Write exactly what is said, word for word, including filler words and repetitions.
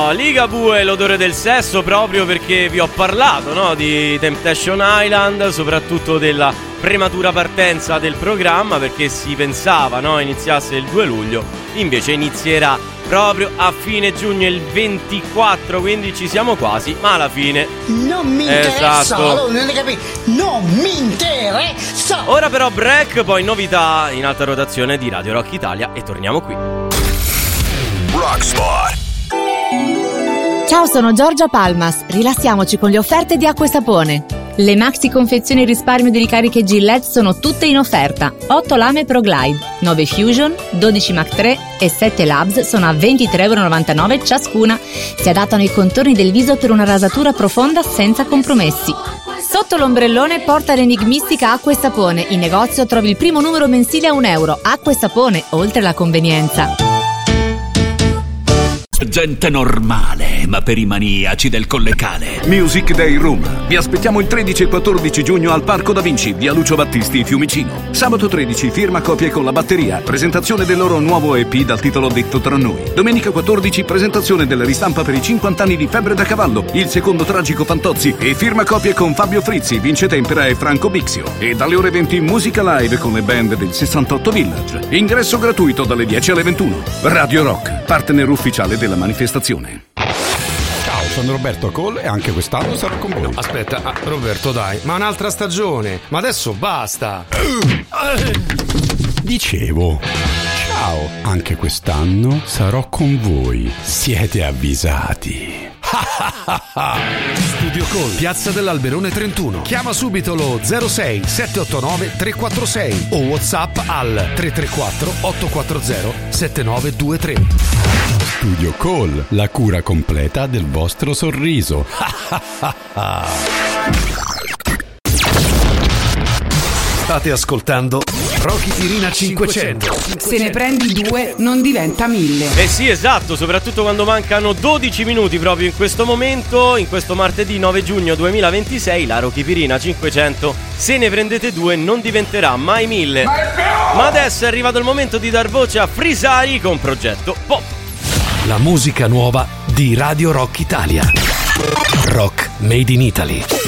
no, Ligabue, l'odore del sesso, proprio perché vi ho parlato, no, di Temptation Island, soprattutto della prematura partenza del programma, perché si pensava, no, iniziasse il due luglio, invece inizierà proprio a fine giugno, il ventiquattro, quindi ci siamo quasi, ma alla fine non mi interessa, esatto. non, capi- non mi interessa. Ora però break, poi novità in alta rotazione di Radio Rock Italia e torniamo qui. Rockspot. Ciao, sono Giorgia Palmas. Rilassiamoci con le offerte di acqua e sapone. Le maxi confezioni risparmio di ricariche Gillette sono tutte in offerta. otto lame Pro Glide, nove Fusion, dodici Mach tre e sette Labs sono a ventitré virgola novantanove euro ciascuna. Si adattano ai contorni del viso per una rasatura profonda senza compromessi. Sotto l'ombrellone porta l'enigmistica acqua e sapone. In negozio trovi il primo numero mensile a un euro. Acqua e sapone, oltre la convenienza. Gente normale, ma per i maniaci del Collecane. Music Day Room. Vi aspettiamo il tredici e quattordici giugno al Parco Da Vinci, via Lucio Battisti, Fiumicino. Sabato tredici, firma copie con la batteria, presentazione del loro nuovo E P dal titolo Detto tra noi. Domenica quattordici, presentazione della ristampa per i cinquanta anni di Febbre da Cavallo, il secondo tragico Fantozzi, e firma copie con Fabio Frizzi, Vince Tempera e Franco Bixio. E dalle ore venti musica live con le band del sessantotto Village. Ingresso gratuito dalle dieci alle ventuno. Radio Rock, partner ufficiale della manifestazione. Ciao, sono Roberto Cole e anche quest'anno sarò con voi. Aspetta, ah, Roberto, dai, ma un'altra stagione. Ma adesso basta. Dicevo, ciao, anche quest'anno sarò con voi. Siete avvisati. Studio Call, Piazza dell'Alberone trentuno. Chiama subito lo zero sei sette otto nove tre quattro sei o WhatsApp al tre tre quattro otto quattro zero sette nove due tre. Studio Call, la cura completa del vostro sorriso. State ascoltando Rocky Pirina cinquecento. Se ne prendi due non diventa mille. Eh sì, esatto, soprattutto quando mancano dodici minuti proprio in questo momento, in questo martedì nove giugno duemilaventisei, la Rocky Pirina cinquecento, se ne prendete due non diventerà mai mille. Ma adesso è arrivato il momento di dar voce a Frisai con Progetto Pop. La musica nuova di Radio Rock Italia. Rock Made in Italy.